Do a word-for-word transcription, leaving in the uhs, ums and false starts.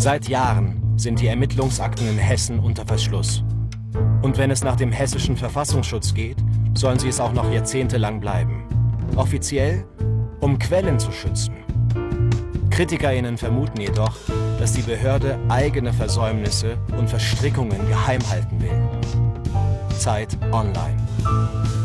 Seit Jahren sind die Ermittlungsakten in Hessen unter Verschluss. Und wenn es nach dem hessischen Verfassungsschutz geht, sollen sie es auch noch jahrzehntelang bleiben. Offiziell, um Quellen zu schützen. KritikerInnen vermuten jedoch, dass die Behörde eigene Versäumnisse und Verstrickungen geheim halten will. Zeit Online.